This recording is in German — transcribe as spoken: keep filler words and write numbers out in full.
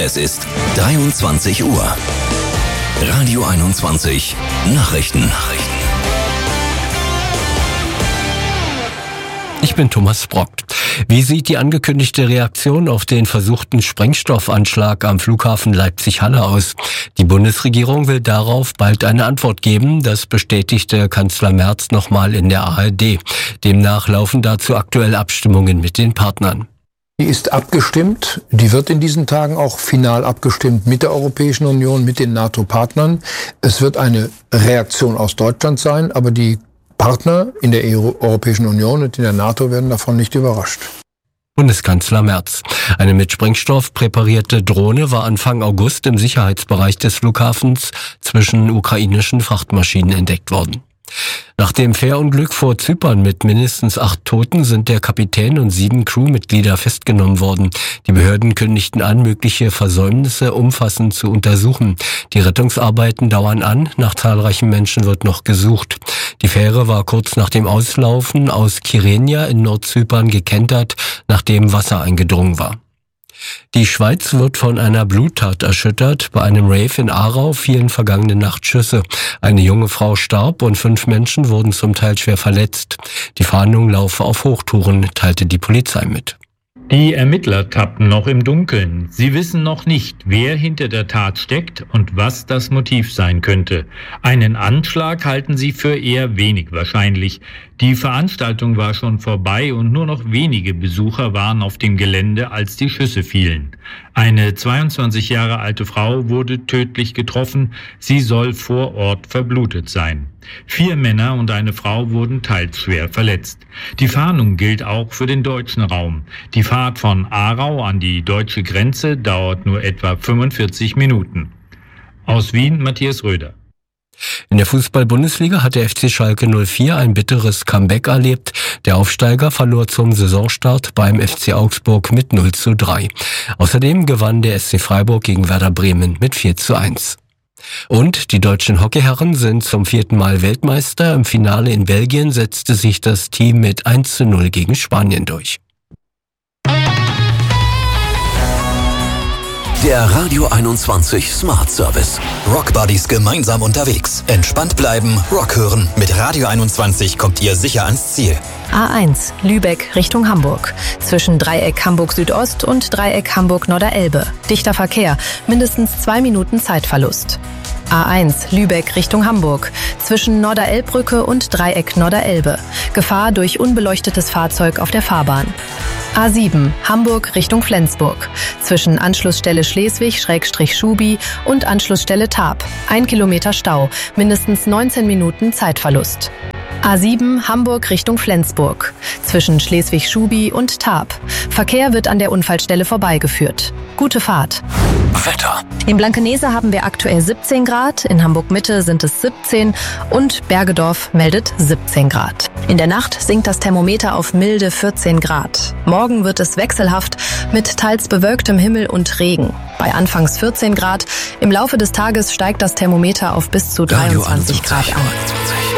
Es ist dreiundzwanzig Uhr. Radio einundzwanzig Nachrichten. Nachrichten. Ich bin Thomas Brock. Wie sieht die angekündigte Reaktion auf den versuchten Sprengstoffanschlag am Flughafen Leipzig-Halle aus? Die Bundesregierung will darauf bald eine Antwort geben. Das bestätigte Kanzler Merz nochmal in der A R D. Demnach laufen dazu aktuell Abstimmungen mit den Partnern. Die ist abgestimmt, die wird in diesen Tagen auch final abgestimmt mit der Europäischen Union, mit den NATO-Partnern. Es wird eine Reaktion aus Deutschland sein, aber die Partner in der Europäischen Union und in der NATO werden davon nicht überrascht. Bundeskanzler Merz. Eine mit Sprengstoff präparierte Drohne war Anfang August im Sicherheitsbereich des Flughafens zwischen ukrainischen Frachtmaschinen entdeckt worden. Nach dem Fährunglück vor Zypern mit mindestens acht Toten sind der Kapitän und sieben Crewmitglieder festgenommen worden. Die Behörden kündigten an, mögliche Versäumnisse umfassend zu untersuchen. Die Rettungsarbeiten dauern an, nach zahlreichen Menschen wird noch gesucht. Die Fähre war kurz nach dem Auslaufen aus Kyrenia in Nordzypern gekentert, nachdem Wasser eingedrungen war. Die Schweiz wird von einer Bluttat erschüttert. Bei einem Rave in Aarau fielen vergangene Nacht Schüsse. Eine junge Frau starb und fünf Menschen wurden zum Teil schwer verletzt. Die Fahndung laufe auf Hochtouren, teilte die Polizei mit. Die Ermittler tappen noch im Dunkeln. Sie wissen noch nicht, wer hinter der Tat steckt und was das Motiv sein könnte. Einen Anschlag halten sie für eher wenig wahrscheinlich. Die Veranstaltung war schon vorbei und nur noch wenige Besucher waren auf dem Gelände, als die Schüsse fielen. Eine zweiundzwanzig Jahre alte Frau wurde tödlich getroffen. Sie soll vor Ort verblutet sein. Vier Männer und eine Frau wurden teils schwer verletzt. Die Fahndung gilt auch für den deutschen Raum. Die Fahrt von Aarau an die deutsche Grenze dauert nur etwa fünfundvierzig Minuten. Aus Wien Matthias Röder. In der Fußball-Bundesliga hat der F C Schalke null vier ein bitteres Comeback erlebt. Der Aufsteiger verlor zum Saisonstart beim F C Augsburg mit null zu drei. Außerdem gewann der S C Freiburg gegen Werder Bremen mit vier zu eins. Und die deutschen Hockeyherren sind zum vierten Mal Weltmeister. Im Finale in Belgien setzte sich das Team mit eins zu null gegen Spanien durch. Der Radio einundzwanzig Smart Service. Rock Buddies gemeinsam unterwegs. Entspannt bleiben, Rock hören. Mit Radio einundzwanzig kommt ihr sicher ans Ziel. A eins, Lübeck Richtung Hamburg. Zwischen Dreieck Hamburg Südost und Dreieck Hamburg Norderelbe. Dichter Verkehr, mindestens zwei Minuten Zeitverlust. A eins, Lübeck Richtung Hamburg. Zwischen Norderelbbrücke und Dreieck Norderelbe. Gefahr durch unbeleuchtetes Fahrzeug auf der Fahrbahn. A sieben, Hamburg Richtung Flensburg. Zwischen Anschlussstelle Schleswig-Schubi und Anschlussstelle Tarp. Ein Kilometer Stau, mindestens neunzehn Minuten Zeitverlust. A sieben, Hamburg Richtung Flensburg. Zwischen Schleswig-Schubi und Tarp. Verkehr wird an der Unfallstelle vorbeigeführt. Gute Fahrt. Wetter. In Blankenese haben wir aktuell siebzehn Grad, in Hamburg-Mitte sind es siebzehn und Bergedorf meldet siebzehn Grad. In der Nacht sinkt das Thermometer auf milde vierzehn Grad. Morgen wird es wechselhaft mit teils bewölktem Himmel und Regen. Bei anfangs vierzehn Grad. Im Laufe des Tages steigt das Thermometer auf bis zu dreiundzwanzig Grad an.